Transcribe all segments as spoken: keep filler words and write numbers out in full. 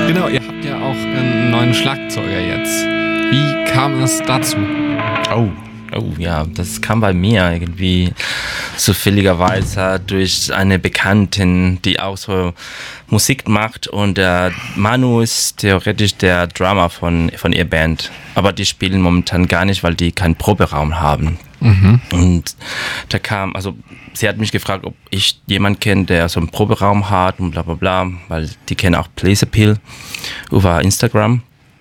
Genau, ihr habt ja auch einen neuen Schlagzeuger jetzt. Wie kam es dazu? Oh, oh ja, das kam bei mir irgendwie zufälligerweise durch eine Bekanntin, die auch so Musik macht, und der Manu ist theoretisch der Drummer von, von ihr Band, aber die spielen momentan gar nicht, weil die keinen Proberaum haben. Mhm. Und da kam, also sie hat mich gefragt, ob ich jemanden kenne, der so einen Proberaum hat und bla bla bla, weil die kennen auch Blaze Appeal über Instagram.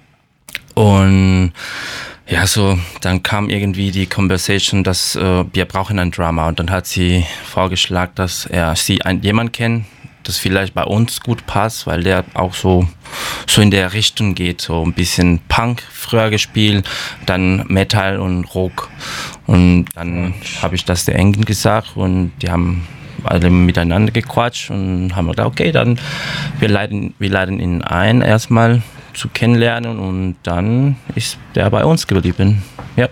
Und ja, so, dann kam irgendwie die Conversation, dass äh, wir brauchen einen Drummer, und dann hat sie vorgeschlagen, dass er sie ein, jemand kennt, das vielleicht bei uns gut passt, weil der auch so, so in der Richtung geht, so ein bisschen Punk früher gespielt, dann Metal und Rock. Und dann habe ich das der Engen gesagt, und die haben alle miteinander gequatscht und haben gedacht, okay, dann wir leiten, wir leiten ihn ein erstmal zu kennenlernen, und dann ist der bei uns geblieben. Ja.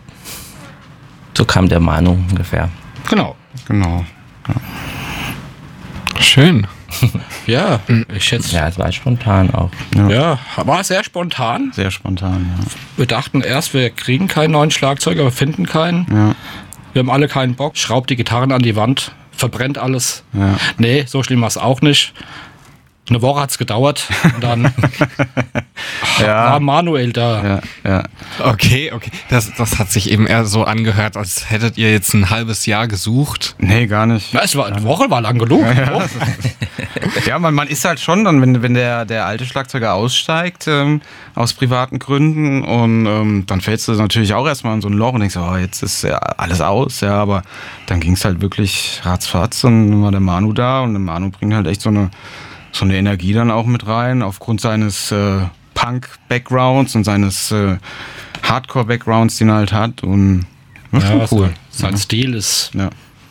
So kam der Manu ungefähr. Genau. Genau. Ja. Schön. Ja, ich schätze. Ja, es war spontan auch. Ja. ja, war sehr spontan. Sehr spontan, ja. Wir dachten erst, wir kriegen keinen neuen Schlagzeuger, wir finden keinen. Ja. Wir haben alle keinen Bock. Schraubt die Gitarren an die Wand, verbrennt alles. Ja. Nee, so schlimm war es auch nicht. Eine Woche hat es gedauert, und dann ja. war Manuel da. Ja, ja. Okay, okay. Das, das hat sich eben eher so angehört, als hättet ihr jetzt ein halbes Jahr gesucht. Nee, gar nicht. Na, es war, eine Woche war lang genug. Ja, ja. ja man, man ist halt schon dann, wenn, wenn der, der alte Schlagzeuger aussteigt, ähm, aus privaten Gründen, und ähm, dann fällst du natürlich auch erstmal in so ein Loch und denkst, oh, jetzt ist ja alles aus, ja, aber dann ging es halt wirklich ratzfatz, und dann war der Manu da, und der Manu bringt halt echt so eine so eine Energie dann auch mit rein, aufgrund seines äh, Punk-Backgrounds und seines äh, Hardcore-Backgrounds, den er halt hat. Und das ja, ist schon cool. Sein ja. Stil ist ja.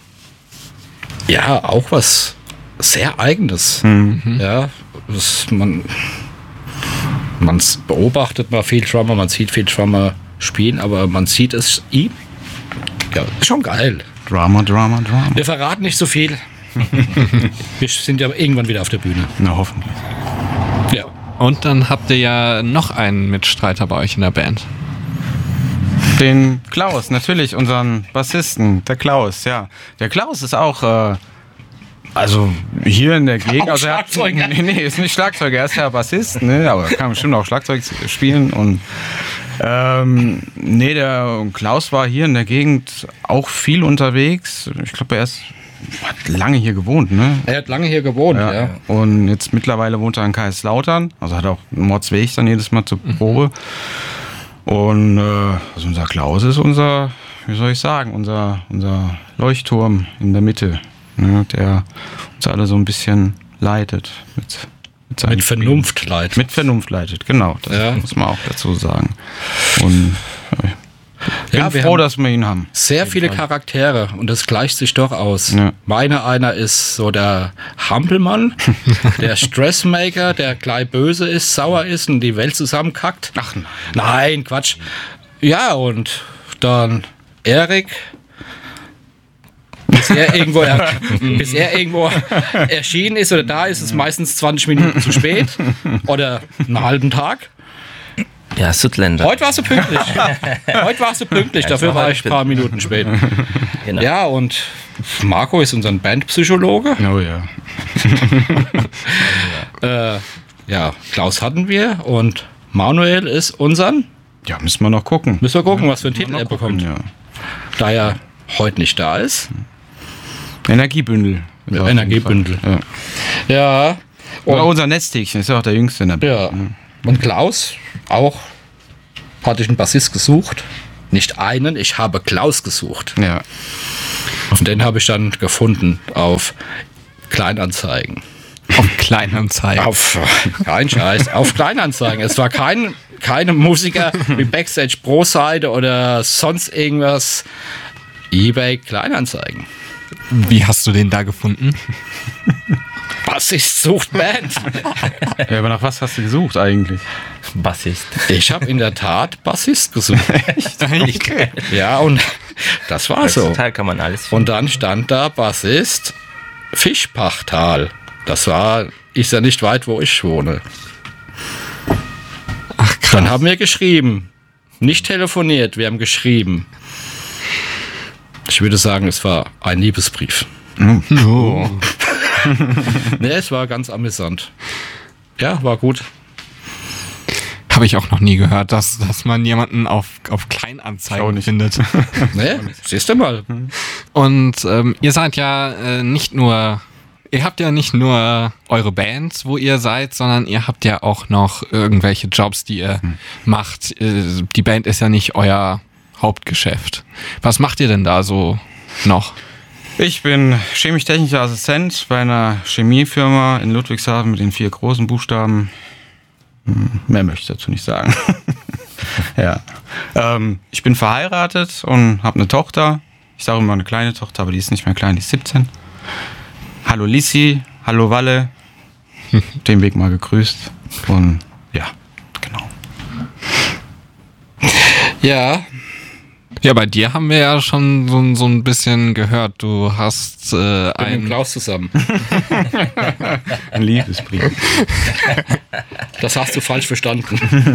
ja auch was sehr Eigenes. Mhm. Ja, das, man man beobachtet mal viel Drummer, man sieht viel Drummer spielen, aber man sieht es ihm. Ja, ist schon geil. Drama, Drama, Drama. Wir verraten nicht so viel. Wir sind ja irgendwann wieder auf der Bühne. Na, hoffentlich. Ja. Und dann habt ihr ja noch einen Mitstreiter bei euch in der Band. Den Klaus, natürlich, unseren Bassisten, der Klaus, ja. Der Klaus ist auch, äh, also hier in der Gegend. Auch also er hat, Schlagzeuger. nee, nee, ist nicht Schlagzeuger, er ist ja Bassist, ne, aber er kann bestimmt auch Schlagzeug spielen. Und ähm, nee, der Klaus war hier in der Gegend auch viel unterwegs. Ich glaube, er ist hat lange hier gewohnt, ne? Er hat lange hier gewohnt, ja. ja. Und jetzt mittlerweile wohnt er in Kaiserslautern. Also hat auch einen Mordsweg dann jedes Mal zur Probe. Mhm. Und äh, also unser Klaus ist unser, wie soll ich sagen, unser, unser Leuchtturm in der Mitte, ne? Der uns alle so ein bisschen leitet. Mit, mit, mit Vernunft leitet. Mit Vernunft leitet, genau. Das ja. muss man auch dazu sagen. Und äh, Ich bin ja, wir froh, haben dass wir ihn haben. Sehr viele Charaktere, und das gleicht sich doch aus. Ja. Meiner einer ist so der Hampelmann, der Stressmaker, der gleich böse ist, sauer ist und die Welt zusammenkackt. Ach nein. Nein, Quatsch. Ja, und dann Erik. Bis er, irgendwo er, bis er irgendwo erschienen ist oder da ist, ist es meistens zwanzig Minuten zu spät oder einen halben Tag. Ja, Südländer. Heute warst du pünktlich. Heute warst du pünktlich, dafür war ich ein paar Minuten spät. Genau. Ja, und Marco ist unser Bandpsychologe. Oh ja. äh, ja, Klaus hatten wir, und Manuel ist unseren. Ja, müssen wir noch gucken. Müssen wir gucken, ja, was für einen Titel er bekommt. Ja. Da er heute nicht da ist. Energiebündel. Ja, Energiebündel. Ja. Ja. Oder unser Nesthäkchen, ist ja auch der Jüngste in der Band. Ja. Und Klaus, auch hatte ich einen Bassist gesucht. Nicht einen, ich habe Klaus gesucht. Ja. Und den habe ich dann gefunden auf Kleinanzeigen. Auf Kleinanzeigen? Auf, kein Scheiß, auf Kleinanzeigen. Es war kein, keine Musiker wie Backstage Pro Seite oder sonst irgendwas. eBay Kleinanzeigen. Wie hast du den da gefunden? Bassist sucht Band. Ja, aber nach was hast du gesucht eigentlich? Bassist. Ich habe in der Tat Bassist gesucht. Echt? Okay. Ja, und das war so. Heutzutage kann man alles finden. Und dann stand da Bassist Fischbachtal. Das war, ist ja nicht weit, wo ich wohne. Dann haben wir geschrieben. Nicht telefoniert, wir haben geschrieben. Ich würde sagen, es war ein Liebesbrief. Oh. Ne, es war ganz amüsant. Ja, war gut. Habe ich auch noch nie gehört, dass, dass man jemanden auf, auf Kleinanzeigen nicht. findet. Ne, siehst du mal. Und ähm, ihr seid ja äh, nicht nur, ihr habt ja nicht nur eure Bands, wo ihr seid, sondern ihr habt ja auch noch irgendwelche Jobs, die ihr hm. macht. Äh, die Band ist ja nicht euer Hauptgeschäft. Was macht ihr denn da so noch? Ich bin chemisch-technischer Assistent bei einer Chemiefirma in Ludwigshafen mit den vier großen Buchstaben. Mehr möchte ich dazu nicht sagen. ja. ähm, ich bin verheiratet und habe eine Tochter. Ich sage immer eine kleine Tochter, aber die ist nicht mehr klein, die ist siebzehn. Hallo Lissi, hallo Walle. Den Weg mal gegrüßt. Und ja, genau. Ja. Ja, bei dir haben wir ja schon so, so ein bisschen gehört. Du hast äh, Mit ein... dem Klaus zusammen. Ein Liebesbrief. Das hast du falsch verstanden.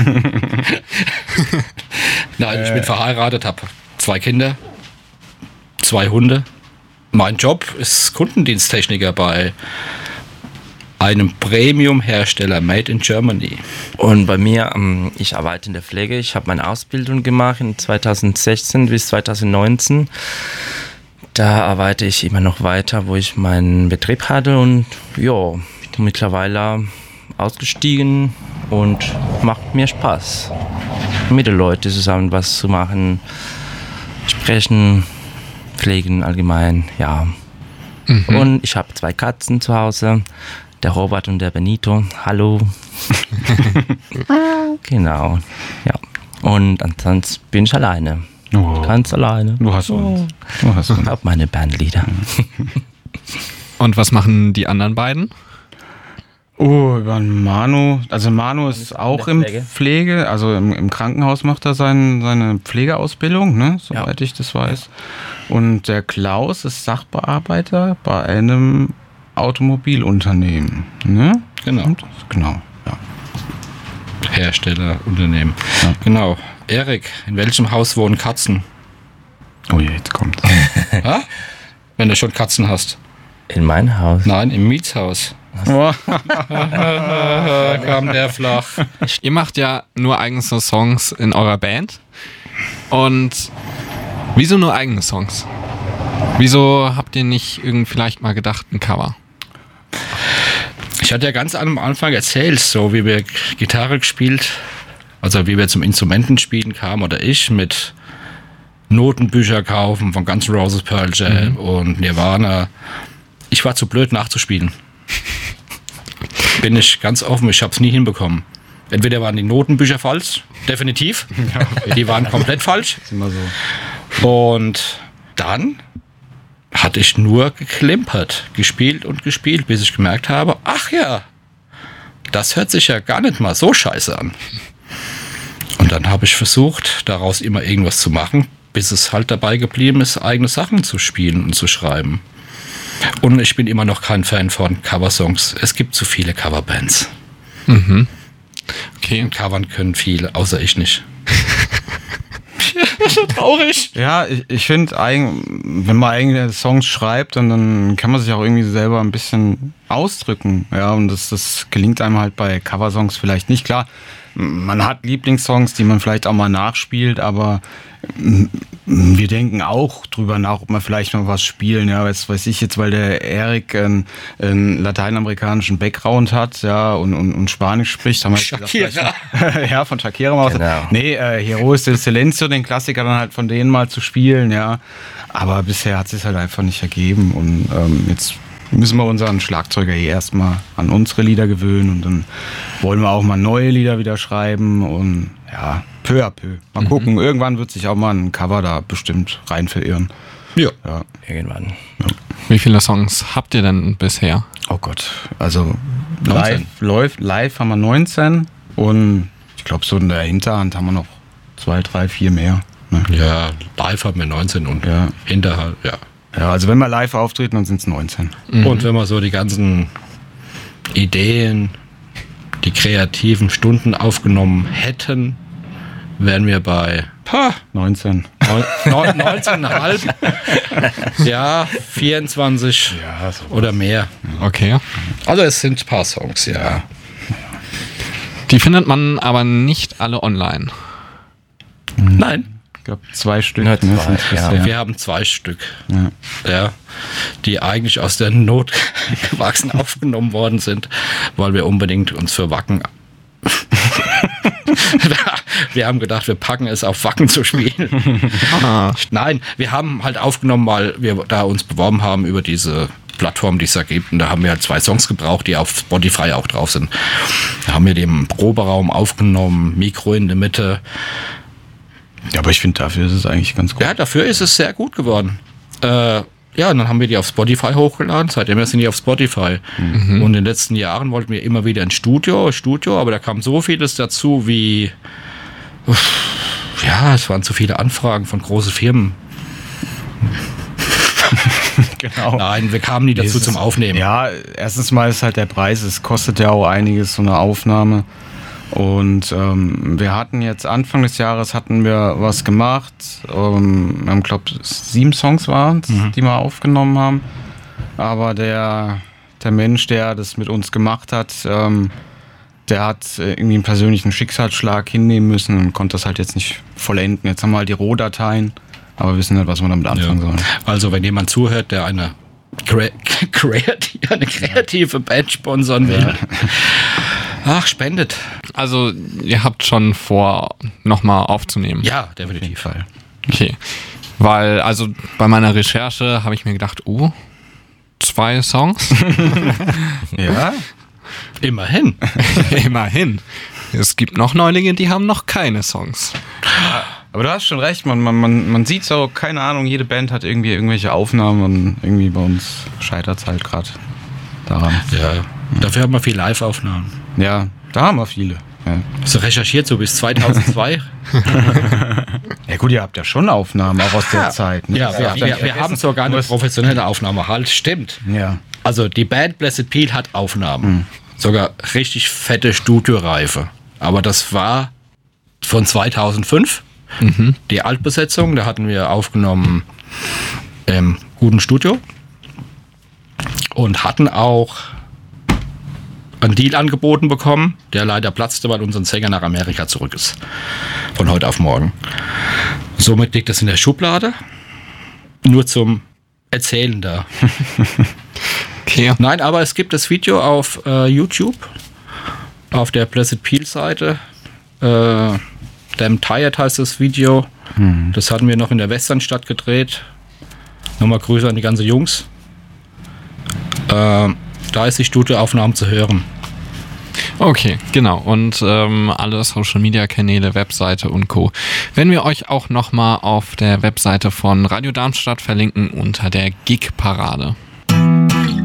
Nein, ich bin verheiratet, habe zwei Kinder, zwei Hunde. Mein Job ist Kundendiensttechniker bei einem Premium-Hersteller Made in Germany. Und bei mir, ähm, ich arbeite in der Pflege. Ich habe meine Ausbildung gemacht in zweitausendsechzehn bis zweitausendneunzehn. Da arbeite ich immer noch weiter, wo ich meinen Betrieb hatte und ja, mittlerweile ausgestiegen und macht mir Spaß, mit den Leuten zusammen was zu machen, sprechen, pflegen allgemein, ja. Mhm. Und ich habe zwei Katzen zu Hause. Der Robert und der Benito. Hallo. Genau. Ja. Und ansonsten bin ich alleine. Oh. Ganz alleine. Du hast uns. Du hast uns. Ich habe meine Bandlieder. Und was machen die anderen beiden? Oh, über Manu. Also Manu ist auch im Pflege. Pflege, also im, im Krankenhaus macht er sein, seine Pflegeausbildung, ne, soweit Ja. ich das weiß. Und der Klaus ist Sachbearbeiter bei einem Automobilunternehmen, ne? Genau. Und, genau, ja. Hersteller, Unternehmen. Ja. Genau. Erik, in welchem Haus wohnen Katzen? Oh je, jetzt kommt's. Ha? Wenn du schon Katzen hast. In mein Haus. Nein, im Mietshaus. Oh. Da kam der flach. Ihr macht ja nur eigene Songs in eurer Band. Und wieso nur eigene Songs? Wieso habt ihr nicht irgend vielleicht mal gedacht, ein Cover? Ich hatte ja ganz am Anfang erzählt, so wie wir Gitarre gespielt, also wie wir zum Instrumentenspielen kamen oder ich mit Notenbücher kaufen von Guns N' Roses, Pearl Jam mhm. und Nirvana. Ich war zu blöd nachzuspielen. Bin ich ganz offen, ich habe es nie hinbekommen. Entweder waren die Notenbücher falsch, definitiv. Ja. Die waren komplett falsch. Ist immer so. Und dann hatte ich nur geklimpert, gespielt und gespielt, bis ich gemerkt habe, ach ja, das hört sich ja gar nicht mal so scheiße an. Und dann habe ich versucht, daraus immer irgendwas zu machen, bis es halt dabei geblieben ist, eigene Sachen zu spielen und zu schreiben. Und ich bin immer noch kein Fan von Coversongs. Es gibt zu viele Coverbands. Mhm. Okay. Und covern können viele, außer ich nicht. Das ist so traurig. Ja, ich, ich finde, wenn man eigene Songs schreibt, dann, dann kann man sich auch irgendwie selber ein bisschen ausdrücken. Ja, und das, das gelingt einem halt bei Coversongs vielleicht nicht. Klar, man hat Lieblingssongs, die man vielleicht auch mal nachspielt, aber wir denken auch drüber nach, ob wir vielleicht mal was spielen. Ja, was weiß ich jetzt, weil der Erik einen, einen lateinamerikanischen Background hat, ja, und, und, und Spanisch spricht. Haben wir Shakira. Gesagt, ja, von Shakira mal. Genau. Nee, äh, Heroes del Silencio, den Klassiker dann halt von denen mal zu spielen, ja. Aber bisher hat es sich halt einfach nicht ergeben und ähm, jetzt müssen wir unseren Schlagzeuger hier erstmal an unsere Lieder gewöhnen und dann wollen wir auch mal neue Lieder wieder schreiben und ja, peu à peu. Mal mhm. gucken, irgendwann wird sich auch mal ein Cover da bestimmt rein verirren. Ja. ja. Irgendwann. Ja. Wie viele Songs habt ihr denn bisher? Oh Gott, also live, live, live haben wir neunzehn und ich glaube so in der Hinterhand haben wir noch zwei, drei, vier mehr. Ne? Ja, live haben wir neunzehn und ja. Hinterhand, ja. Ja, also wenn wir live auftreten, dann sind es neunzehn. Mhm. Und wenn man so die ganzen Ideen, die kreativen Stunden aufgenommen hätten, wären wir bei pah, neunzehn. neunzehn Komma fünf. Ja, vierundzwanzig Ja, so. oder mehr. Okay. Also es sind ein paar Songs, ja. Die findet man aber nicht alle online. Nein, Ich glaube, zwei Stück. Nur ne, zwei, sind's ja. bisher. wir haben zwei Stück, Ja. ja, die eigentlich aus der Not gewachsen aufgenommen worden sind, weil wir unbedingt uns für Wacken wir haben gedacht, wir packen es auf Wacken zu spielen. Nein, wir haben halt aufgenommen, weil wir da uns beworben haben über diese Plattform, die es da gibt. Und da haben wir halt zwei Songs gebraucht, die auf Spotify auch drauf sind. Da haben wir den im Proberaum aufgenommen, Mikro in der Mitte. Ja, aber ich finde, dafür ist es eigentlich ganz gut. Ja, dafür ist es sehr gut geworden. Äh, ja, und dann haben wir die auf Spotify hochgeladen. Seitdem sind die auf Spotify. Mhm. Und in den letzten Jahren wollten wir immer wieder ins Studio, Studio, aber da kam so vieles dazu wie, ja, es waren zu viele Anfragen von großen Firmen. Genau. Nein, wir kamen nie dazu zum Aufnehmen. Ja, erstens mal ist halt der Preis, es kostet ja auch einiges, so eine Aufnahme. Und ähm, wir hatten jetzt Anfang des Jahres hatten wir was gemacht. Ähm, wir haben, glaube ich, sieben Songs waren es, mhm. die wir aufgenommen haben. Aber der, der Mensch, der das mit uns gemacht hat, ähm, der hat irgendwie einen persönlichen Schicksalsschlag hinnehmen müssen und konnte das halt jetzt nicht vollenden. Jetzt haben wir halt die Rohdateien, aber wir wissen nicht, was wir damit anfangen Ja. sollen. Also wenn jemand zuhört, der eine, Cre- Creative, eine kreative Band sponsern will, ja. Ach, spendet. Also ihr habt schon vor, nochmal aufzunehmen. Ja, definitiv. Fall. Okay. Weil, also bei meiner Recherche habe ich mir gedacht, oh, zwei Songs? Ja, Immerhin. Immerhin. Es gibt noch Neulinge, die haben noch keine Songs. aber du hast schon recht, man, man, man, man sieht so, keine Ahnung, jede Band hat irgendwie irgendwelche Aufnahmen und irgendwie bei uns scheitert es halt gerade daran. Ja, dafür haben wir viel Live-Aufnahmen. Ja, da haben wir viele. Ja. Hast du recherchiert, so bis zweitausendzwei? Ja gut, ihr habt ja schon Aufnahmen, auch aus der Zeit. Ne? Ja, wir, wir, wir haben sogar eine professionelle Aufnahme. Halt, stimmt. Ja. Also die Band Blessed Peel hat Aufnahmen. Mhm. Sogar richtig fette Studioreife. Aber das war von zweitausendfünf. Mhm. Die Altbesetzung, da hatten wir aufgenommen im guten Studio. Und hatten auch einen Deal angeboten bekommen, der leider platzte, weil unser Sänger nach Amerika zurück ist. Von heute auf morgen. Somit liegt das in der Schublade. Nur zum Erzählen da. Okay. Nein, aber es gibt das Video auf äh, YouTube, auf der Blessed Peel Seite. Äh, Damn Tired heißt das Video. Hm. Das hatten wir noch in der Westernstadt gedreht. Nochmal Grüße an die ganzen Jungs. Äh, da ist die Studioaufnahme zu hören. Okay, genau. Und ähm, alle Social-Media-Kanäle, Webseite und Co. Wenn wir euch auch nochmal auf der Webseite von Radio Darmstadt verlinken unter der Gig-Parade.